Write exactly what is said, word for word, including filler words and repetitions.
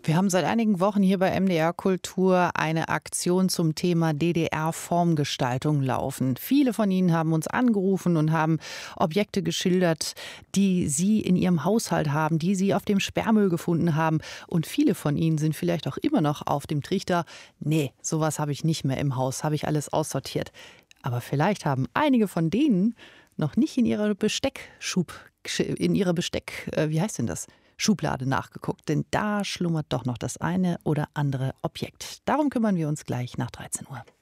Wir haben seit einigen Wochen hier bei M D R Kultur eine Aktion zum Thema D D R-Formgestaltung laufen. Viele von Ihnen haben uns angerufen und haben Objekte geschildert, die Sie in Ihrem Haushalt haben, die Sie auf dem Sperrmüll gefunden haben. Und viele von Ihnen sind vielleicht auch immer noch auf dem Trichter, nee, sowas habe ich nicht mehr im Haus, habe ich alles aussortiert. Aber vielleicht haben einige von denen noch nicht in ihrer Besteckschub, in ihre Besteck, äh, wie heißt denn das? Schublade nachgeguckt, denn da schlummert doch noch das eine oder andere Objekt. Darum kümmern wir uns gleich nach dreizehn Uhr.